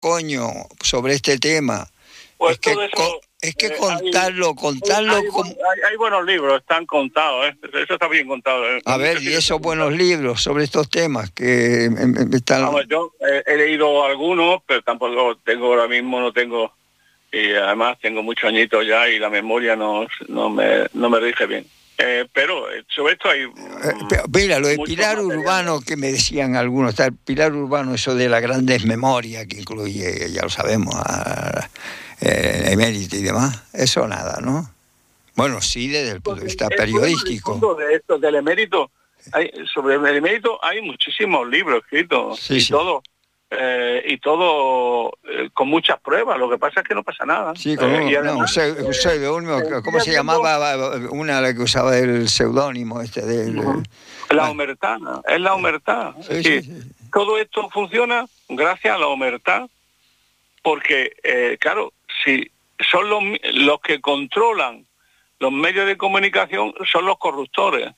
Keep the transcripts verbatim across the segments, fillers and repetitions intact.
coño, sobre este tema. Pues es que, todo eso, co- es que eh, contarlo, hay, contarlo hay, como... hay, hay buenos libros, están contados, ¿eh? Eso está bien contado. ¿eh? A ver, y esos buenos libros sobre estos temas que em, em, están... Vamos, yo eh, he leído algunos, pero tampoco tengo ahora mismo, no tengo, y además tengo muchos añitos ya y la memoria no, no, me, no me rige bien. Eh, pero eh, sobre esto hay... Eh, pero, mira, lo de Pilar Urbano que me decían algunos, está el Pilar Urbano, eso de la gran desmemoria que incluye, ya lo sabemos, a, eh, emérito y demás, eso nada, ¿no? Bueno, sí, desde el punto de vista el periodístico. El de esto, del emérito, hay, sobre el emérito hay muchísimos libros escritos sí, y sí. todo. Eh, y todo eh, con muchas pruebas, lo que pasa es que no pasa nada. Sí, con eh, un, y además, no, un pseudónimo, eh, ¿cómo se llamaba? Una la que usaba el seudónimo este del... Uh-huh. La bueno. Omertá, es la omertá. Sí, es sí, decir, sí, sí. Todo esto funciona gracias a la omertá, porque, eh, claro, si son los, los que controlan los medios de comunicación, son los corruptores.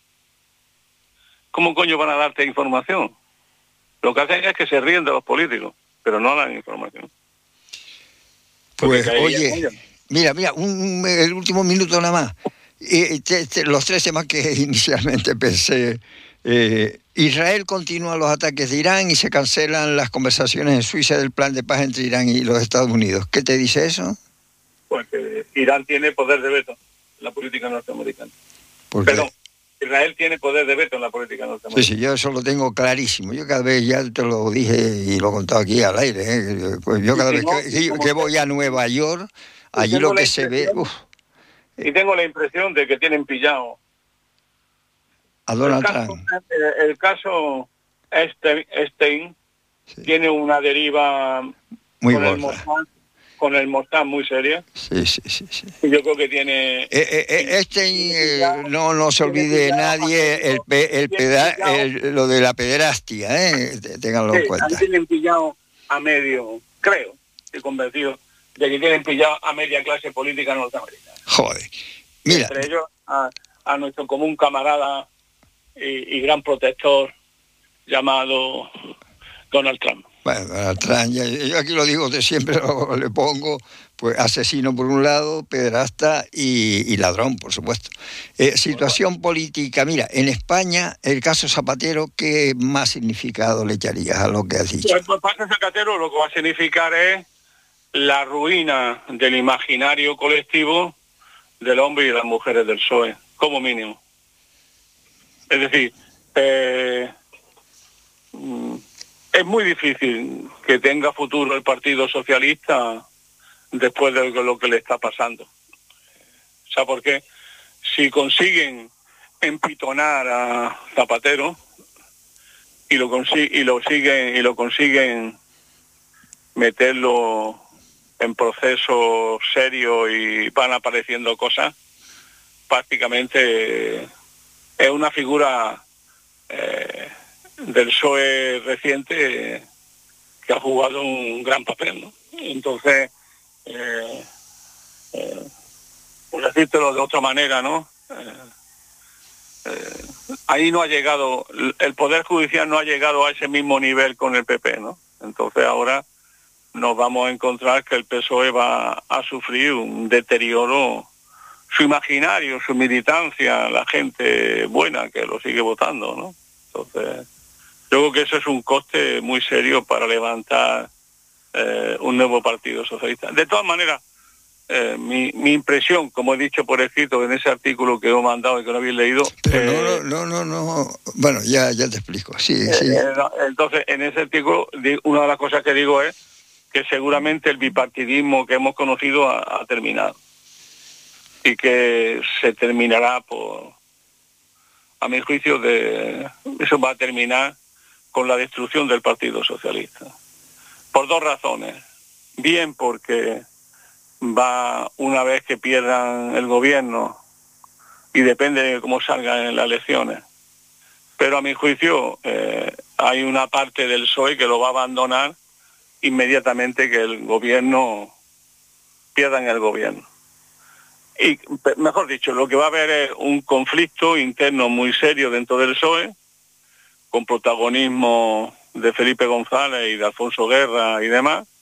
¿Cómo coño van a darte información? Lo que hacen es que se ríen de los políticos, pero no dan información. Pues, oye, mira, mira, un, el último minuto nada más. Eh, te, te, los tres temas que inicialmente pensé. Eh, Israel continúa los ataques de Irán y se cancelan las conversaciones en Suiza del plan de paz entre Irán y los Estados Unidos. ¿Qué te dice eso? Pues que Irán tiene poder de veto en la política norteamericana. ¿Por qué? Perdón, Israel tiene poder de veto en la política norteamericana. Sí, sí, yo eso lo tengo clarísimo. Yo cada vez, ya te lo dije y lo he contado aquí al aire, ¿eh? Pues yo cada vez que, que voy a Nueva York, allí lo que se ve... Uf. Y tengo la impresión de que tienen pillado a Donald el caso, Trump. El caso Stein sí. Tiene una deriva muy con gorda. el Mossad, con el Mossad muy seria. Sí, sí, sí, sí. Y yo creo que tiene... Eh, eh, Stein, eh, no, no se olvide nadie el, pe, el, peda, el lo de la pederastia, ¿eh? Ténganlo sí, en cuenta. Ahí tienen pillado a medio, creo, estoy convencido de que tienen pillado a media clase política norteamericana. Joder. Mira. Entre ellos a, a nuestro común camarada y, y gran protector llamado Donald Trump. Bueno, Donald Trump, ya, yo aquí lo digo, de siempre lo, le pongo, pues asesino por un lado, pederasta y, y ladrón, por supuesto. Eh, situación política, mira, en España, el caso Zapatero, ¿qué más significado le echarías a lo que has dicho? Pues, pues caso Zapatero lo que va a significar es la ruina del imaginario colectivo del hombre y de las mujeres del P S O E, como mínimo. Es decir, eh, es muy difícil que tenga futuro el Partido Socialista después de lo que le está pasando. ¿Sabe por qué? Si consiguen empitonar a Zapatero y lo consi- y lo siguen y lo consiguen meterlo en proceso serio y van apareciendo cosas, prácticamente es una figura eh, del P S O E reciente eh, que ha jugado un gran papel, ¿no? Entonces, eh, eh, por decírtelo de otra manera, ¿no? Eh, eh, ahí no ha llegado, el Poder Judicial no ha llegado a ese mismo nivel con el P P, ¿no? Entonces ahora nos vamos a encontrar que el P S O E va a sufrir un deterioro, su imaginario, su militancia, la gente buena que lo sigue votando, ¿no? Entonces, yo creo que eso es un coste muy serio para levantar eh, un nuevo partido socialista. De todas maneras, eh, mi, mi impresión, como he dicho por escrito en ese artículo que he mandado y que no habéis leído... Pero eh, no, no, no, no, bueno, ya, ya te explico, sí, eh, sí. Eh, no, entonces, en ese artículo, una de las cosas que digo es que seguramente el bipartidismo que hemos conocido ha, ha terminado y que se terminará por, a mi juicio, de eso va a terminar con la destrucción del Partido Socialista. Por dos razones. Bien porque va, una vez que pierdan el gobierno, y depende de cómo salgan en las elecciones, pero a mi juicio eh, hay una parte del P S O E que lo va a abandonar inmediatamente que el gobierno pierdan el gobierno. Y, mejor dicho, lo que va a haber es un conflicto interno muy serio dentro del P S O E, con protagonismo de Felipe González y de Alfonso Guerra y demás,